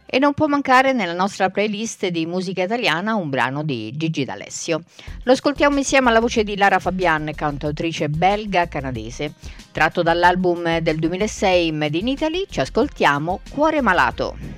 E non può mancare nella nostra playlist di musica italiana un brano di Gigi D'Alessio. Lo ascoltiamo insieme alla voce di Lara Fabian, cantautrice belga-canadese. Tratto dall'album del 2006 Made in Italy, ci ascoltiamo Cuore Malato.